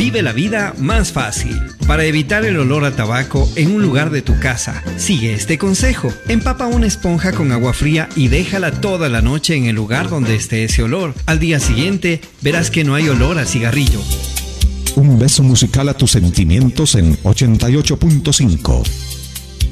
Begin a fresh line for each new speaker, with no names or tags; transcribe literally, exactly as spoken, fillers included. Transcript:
Vive la vida más fácil. Para evitar el olor a tabaco en un lugar de tu casa, sigue este consejo. Empapa una esponja con agua fría y déjala toda la noche en el lugar donde esté ese olor. Al día siguiente, verás que no hay olor a cigarrillo.
Un beso musical a tus sentimientos en ochenta y ocho punto cinco.